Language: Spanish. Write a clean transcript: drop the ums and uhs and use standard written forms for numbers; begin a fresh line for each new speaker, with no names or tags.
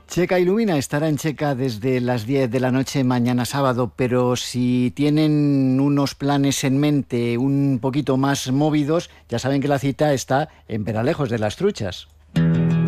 Checa Ilumina estará en Checa desde las 10 de la noche mañana sábado, pero si tienen unos planes en mente un poquito más movidos, ya saben que la cita está en Peralejos de las Truchas.